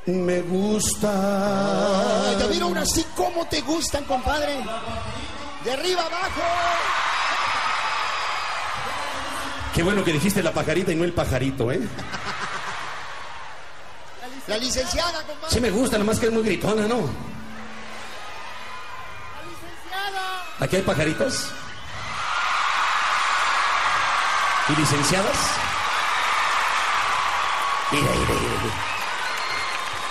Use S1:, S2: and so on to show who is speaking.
S1: me gusta.
S2: Ya vieron así como te gustan, compadre. De arriba abajo.
S1: Qué bueno que dijiste la pajarita y no el pajarito, ¿eh?
S2: La licenciada, compadre.
S1: Sí me gusta, nomás que es muy gritona, ¿no?
S2: La licenciada.
S1: ¿Aquí hay pajaritos? ¿Y licenciadas? Mira.